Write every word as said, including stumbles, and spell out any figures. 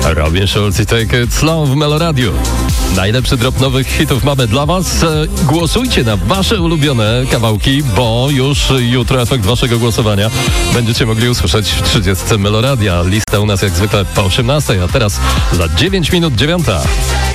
Robin Schulz i Take It Slow w Meloradiu. Najlepszy drop nowych hitów mamy dla Was. Głosujcie na Wasze ulubione kawałki, bo już jutro efekt Waszego głosowania będziecie mogli usłyszeć w trzydziestce Meloradia. Lista u nas jak zwykle po osiemnastej, a teraz za dziewięć minut dziewiąta.